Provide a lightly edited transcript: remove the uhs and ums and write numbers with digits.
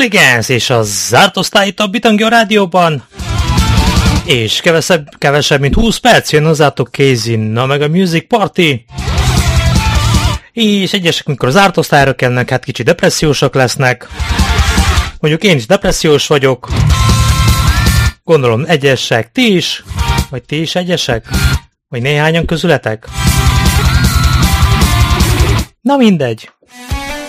Hooligans és a zárt osztály itt a Bitangyo Rádióban. És kevesebb mint 20 perc jön hozzátok Casey, na meg a Music Party. És egyesek, mikor az zárt osztályra kelnek, hát kicsit depressziósak lesznek. Mondjuk én is depressziós vagyok. Gondolom egyesek, ti is. Vagy ti is egyesek? Vagy néhányan közületek? Na mindegy.